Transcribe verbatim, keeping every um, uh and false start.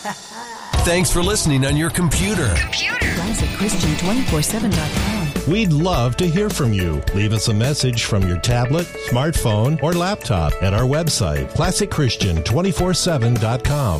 Thanks for listening on your computer. Computer. Classic Christian two four seven dot com. We'd love to hear from you. Leave us a message from your tablet, smartphone, or laptop at our website, classic christian two four seven dot com.